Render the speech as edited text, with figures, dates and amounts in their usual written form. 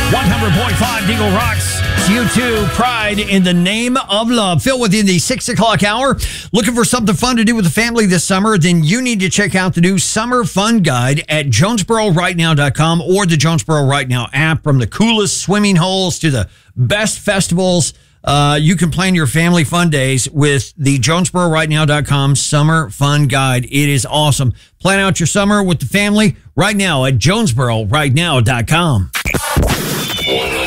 100.5 Deagle Rocks. It's U2, Pride in the Name of Love. Phil, within the 6 o'clock hour, looking for something fun to do with the family this summer, then you need to check out the new Summer Fun Guide at JonesboroRightNow.com or the Jonesboro Right Now app. From the coolest swimming holes to the best festivals, you can plan your family fun days with the JonesboroRightNow.com Summer Fun Guide. It is awesome. Plan out your summer with the family right now at JonesboroRightNow.com.